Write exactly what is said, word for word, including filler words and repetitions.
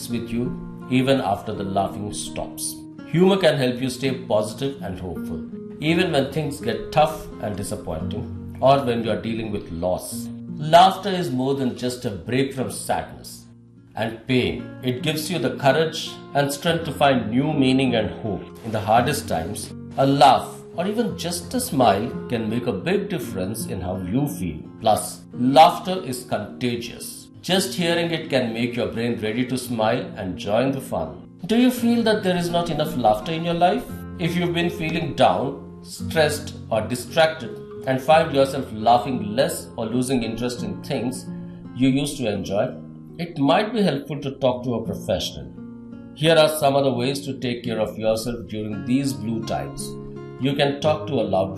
sticks with you even after the laughing stops. Humor can help you stay positive and hopeful, even when things get tough and disappointing, or when you are dealing with loss. Laughter is more than just a break from sadness and pain. It gives you the courage and strength to find new meaning and hope. In the hardest times, a laugh or even just a smile can make a big difference in how you feel. Plus, laughter is contagious. Just hearing it can make your brain ready to smile and join the fun. Do you feel that there is not enough laughter in your life? If you've been feeling down, stressed, or distracted and find yourself laughing less or losing interest in things you used to enjoy, it might be helpful to talk to a professional. Here are some other ways to take care of yourself during these blue times. You can talk to a loud